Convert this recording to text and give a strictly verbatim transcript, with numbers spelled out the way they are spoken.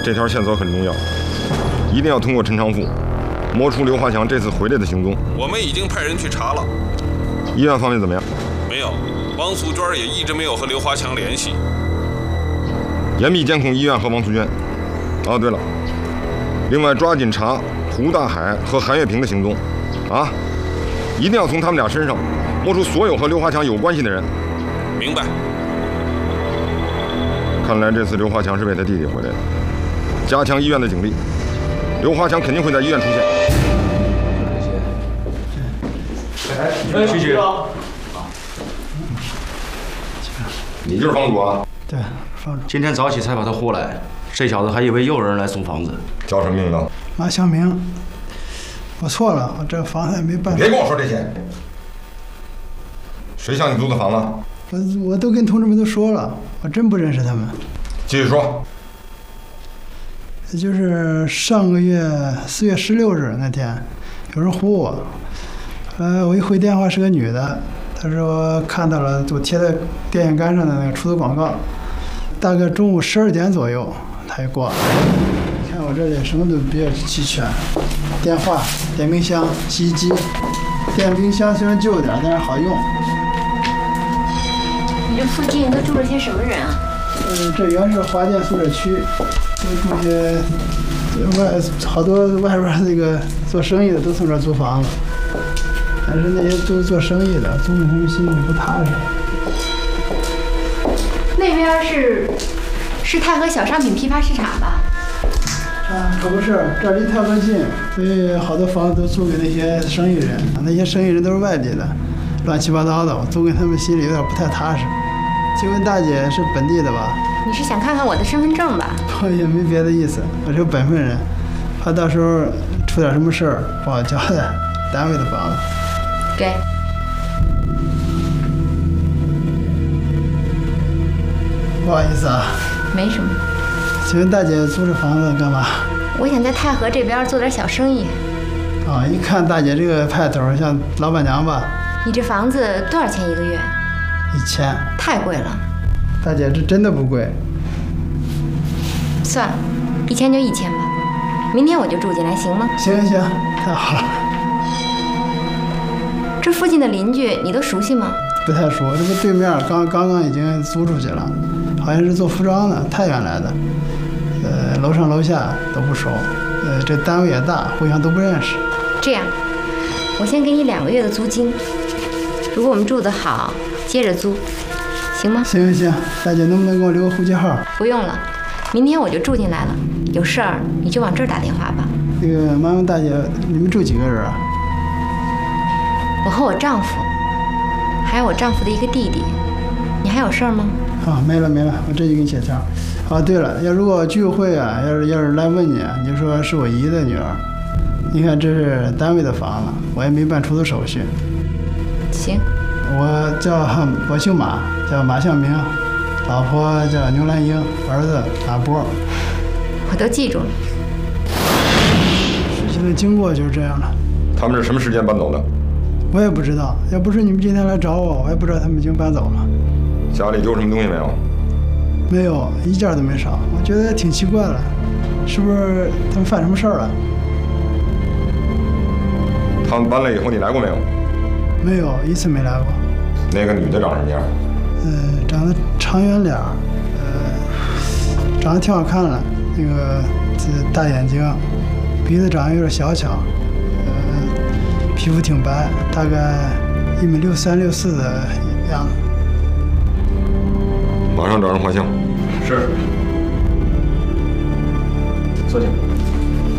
这条线索很重要，一定要通过陈长富摸出刘华强这次回来的行踪。 我们已经派人去查了。 医院方面怎么样？ 没有，王素娟也一直没有和刘华强联系。 严密监控医院和王素娟。哦，对了，另外抓紧查胡大海和韩月平的行踪，啊，一定要从他们俩身上摸出所有和刘华强有关系的人。 明白。 看来这次刘华强是为他弟弟回来的，加强医院的警力，刘华强肯定会在医院出现。 哎，徐局。 你就是房主啊？ 对，房主。今天早起才把他呼来，这小子还以为又有人来租房子。 叫什么名字？ 马向明。我错了，我这房子也没办法。 别跟我说这些。谁向你租的房子？ 我我都跟同志们都说了，我真不认识他们。 继续说。 就是上个月四月十六日那天，有人呼我，呃，我一回电话是个女的，她说看到了就贴在电线杆上的那个出租广告，大概中午十二点左右，她就挂了。你看我这里什么都比较齐全，电话、电冰箱、洗衣机。电冰箱虽然旧点，但是好用。 你这附近都住了些什么人啊？ 呃，这原是华电宿舍区，都住些外好多外边那个做生意的都从这儿租房子，但是那些都做生意的，租给他们心里不踏实。 那边是是太和小商品批发市场吧？ 啊，可不是，这离太和近，所以好多房子都租给那些生意人，那些生意人都是外地的，乱七八糟的，我租给他们心里有点不太踏实。请问大姐是本地的吧？ 你是想看看我的身份证吧？ 我也没别的意思，我是个本分人，怕到时候出点什么事儿不好交代。单位的房子， 给。 不好意思啊。 没什么。 请问大姐租这房子干嘛？ 我想在太和这边做点小生意。 啊，一看大姐这个派头，像老板娘吧？ 你这房子多少钱一个月？ 一千。 太贵了。 大姐，这真的不贵。 算了，一千就一千吧。明天我就住进来，行吗？ 行行行，太好了。 这附近的邻居你都熟悉吗？ 不太熟，这不对面刚刚刚已经租出去了，好像是做服装的，太原来的。呃，楼上楼下都不熟，呃，这单位也大，互相都不认识。 这样，我先给你两个月的租金，如果我们住得好，接着租，行吗？ 行行行，大姐能不能给我留个户籍号？ 不用了，明天我就住进来了，有事儿你就往这儿打电话吧。 那个麻烦大姐，你们住几个人啊？ 我和我丈夫，还有我丈夫的一个弟弟。你还有事儿吗？ 啊，没了没了，我这就给你写条。啊，对了，要如果聚会啊，要是要是来问你，你就说是我姨的女儿。你看这是单位的房子，我也没办出租手续。 行。 我叫我姓马，叫马向明，老婆叫牛兰英，儿子马波。 我都记住了。 事情的经过就是这样的。 他们是什么时间搬走的？ 我也不知道，要不是你们今天来找我，我也不知道他们已经搬走了。 家里丢什么东西没有？ 没有，一件都没少。我觉得挺奇怪的，是不是他们犯什么事儿了？ 他们搬来以后，你来过没有？ 没有，一次没来过。 那个女的长什么样？ 呃，长得长圆脸，呃，长得挺好看的，那个这大眼睛，鼻子长得有点小巧，呃，皮肤挺白，大概一米六三六四的样子。 马上找人画像。 是。坐下。